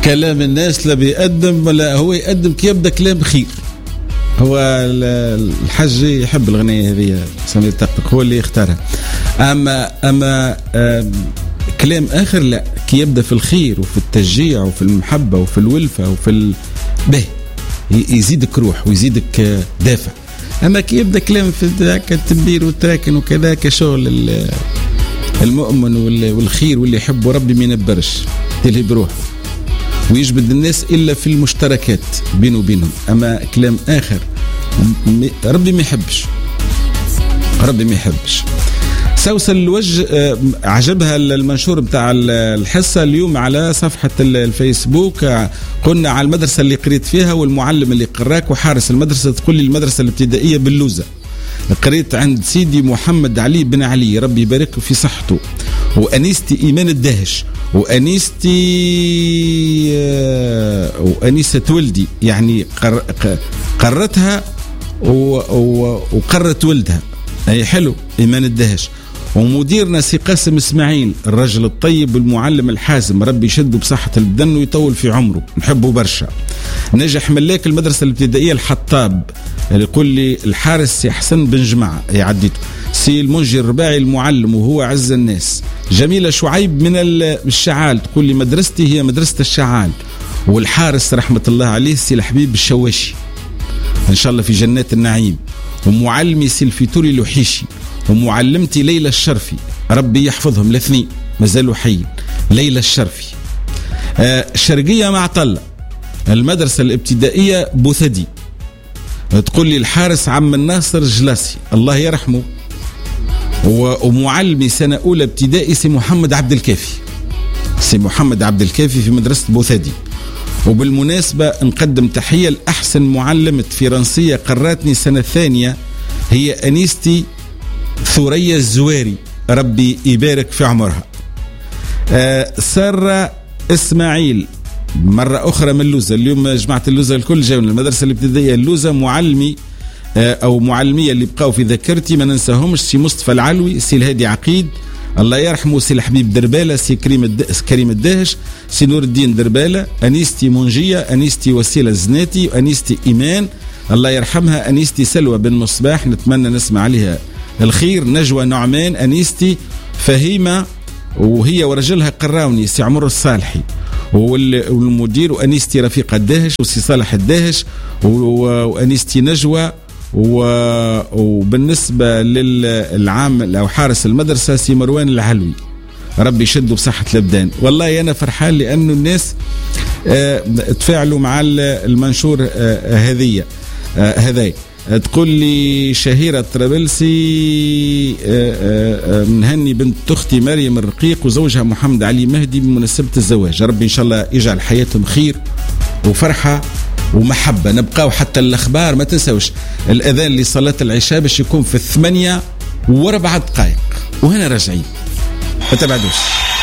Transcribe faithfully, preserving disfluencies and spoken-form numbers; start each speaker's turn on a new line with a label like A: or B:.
A: كلام الناس لا بيقدم ولا هو يقدم كي يبدا كلام خير. هو الحج يحب الغنية هذه سمير طقطق هو اللي يختارها. أما أما كلام آخر لا، كي يبدأ في الخير وفي التشجيع وفي المحبة وفي الولفة وفي ال... به يزيدك روح ويزيدك دافع. أما كي يبدأ كلام في ذاك التنبير والتراكن وكذا كشغل المؤمن والخير واللي يحبه ربي ما ينبرش تلهي بروحه ويجبد الناس إلا في المشتركات بينه وبينهم. أما كلام آخر ربي ما يحبش، ربي ما يحبش. سوسة الوجه عجبها المنشور بتاع الحصة اليوم على صفحة الفيسبوك. قلنا على المدرسة اللي قريت فيها والمعلم اللي قراك وحارس المدرسة. تقول لي المدرسة الابتدائية باللوزة. قريت عند سيدي محمد علي بن علي ربي يبارك في صحته، وأنيستي إيمان الدهش، وأنيستي وأنيسة ولدي يعني قرتها وقرت ولدها. أي حلو إيمان الدهش. ومديرنا سي قاسم اسماعيل الرجل الطيب المعلم الحازم ربي يشده بصحة البدن ويطول في عمره نحبه برشا. نجح ملاك المدرسة الابتدائية الحطاب اللي يقول لي الحارس سي حسن بن جماعة يعديته. سي المنجي الرباعي المعلم وهو عز الناس. جميلة شعيب من الشعال تقول لي مدرستي هي مدرسة الشعال، والحارس رحمة الله عليه سي الحبيب الشواشي إن شاء الله في جنات النعيم. ومعلمي سي الفيتوري لوحيشي، ومعلمتي ليلى الشرفي ربي يحفظهم الاثنين ما زالوا حيين. ليلى الشرفي. آه الشرقية معطلة المدرسة الابتدائية بوثدي تقول لي الحارس عم الناصر جلاسي الله يرحمه. ومعلمي سنة أولى ابتدائي سي محمد عبد الكافي، سي محمد عبد الكافي في مدرسة بوثدي. وبالمناسبة نقدم تحية لأحسن معلمة فرنسية قراتني سنة ثانية هي أنيستي ثوريا الزواري ربي يبارك في عمرها. آه سارة إسماعيل مرة أخرى من اللوزة. اليوم جماعة اللوزة الكل جاوا من المدرسة الابتدائية اللوزة. معلمي آه أو معلمية اللي بقاو في ذاكرتي ما ننساهمش سي مصطفى العلوي، سي الهادي عقيد الله يرحمه، سي الحبيب دربالة، سي كريم الد... كريم الدهش، سي نور الدين دربالة، أنيستي منجية، أنيستي وسيلة زناتي، أنيستي إيمان الله يرحمها، أنيستي سلوى بن مصباح نتمنى نسمع عليها الخير، نجوى نعمان، أنيستي فهيمة وهي ورجلها قراوني سي عمر الصالحي، والمدير وأنيستي رفيقة الدهش وسي صالح الدهش وأنيستي نجوى. وبالنسبة للعام أو حارس المدرسة سي مروان العلوي ربي يشدوا بصحة الأبدان. والله أنا فرحان لأنه الناس اه تفاعلوا مع المنشور اه هذية اه هذي. تقول لي شهيرة طرابلسي منهني بنت أختي مريم الرقيق وزوجها محمد علي مهدي بمناسبة الزواج. ربي إن شاء الله يجعل حياتهم خير وفرحة ومحبة. نبقاو حتى الأخبار ما تنسوش الأذان لصلاة العشاء باش يكون في الثمانية واربع دقائق وهنا راجعين ما تبعدوش.